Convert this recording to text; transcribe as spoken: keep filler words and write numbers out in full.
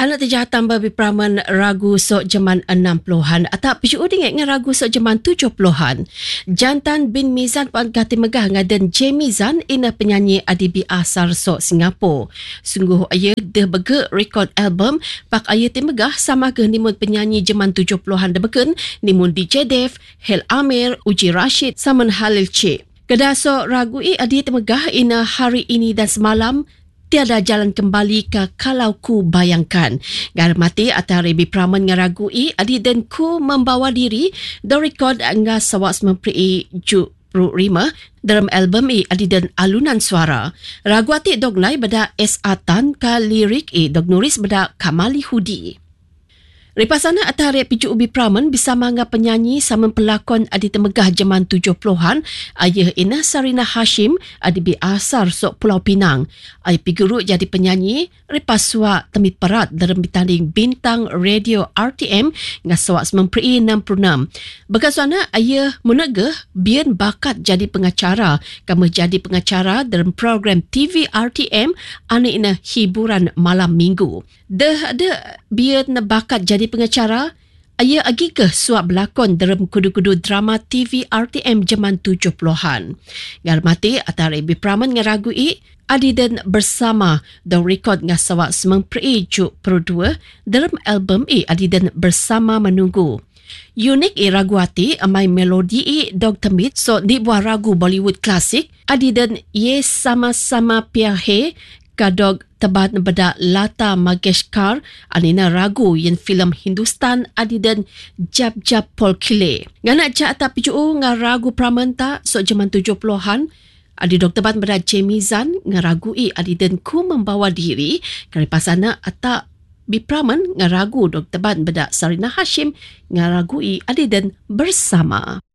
Anak terjahatan babi peraman ragu sok zaman enam puluhan atau picu dengan dengan ragu sok zaman tujuh puluhan. Jantan bin Mizan Puan Gati Megah ngadan J Mizan ina penyanyi adibi asar sok Singapura. Sungguh ia dah bege rekod album pak ayah ti megah sama ke nimun penyanyi zaman tujuh puluhan dah beken nimun D J Dev, Hel Amir, Uji Rashid, Saman Halil Cik. Kedah sok ragu i adi ti megah ina hari ini dan semalam tiada jalan kembali ke kalau ku bayangkan. Gar mati atau rebi praman ngaragui adi dan ku membawa diri do record nga sawas mempri ju pro rima dalam album i adi dan alunan suara. Ragu ati doglai bada S A Tan ka lirik i dog nulis bada Kamali Hudi. Repasana atare picu ubi praman bisa mangga penyanyi sama pelakon adi temegah zaman tujuh puluhan ayah ina Sarina Hashim adibi asar sok Pulau Pinang. Ayah piguru jadi penyanyi repaswa temit perat dalam bertanding bintang radio R T M ngasawak memperi enam puluh enam. Bekasana ayah menegah bian bakat jadi pengacara kamu jadi pengacara dalam program T V R T M ane ina hiburan malam minggu. Dah ada bian bakat jadi pengacara, ia agi ke suap berlakon dalam kudu-kudu drama T V R T M zaman tujuh puluhan. Ngarmati atau rebi praman ngaragui, adi dan bersama the record ngasawak sememperi juk perdua dalam album i adi dan bersama menunggu. Unik i raguati amai melodi i dog temit so di buah ragu Bollywood klasik adi dan ye sama-sama piahe kadog tebat beda Lata Mangeshkar anina ragu yang filem Hindustan adi dan jab-jab Paul Kile. Nganak cak tak picu nga ragu pramanta so zaman tujuh puluhan adi dok tebat beda J Mizan ngaragu i adi dan ku membawa diri kari pasana atau bipraman ngaragu dok tebat beda Sarina Hashim ngaragu i adi dan bersama.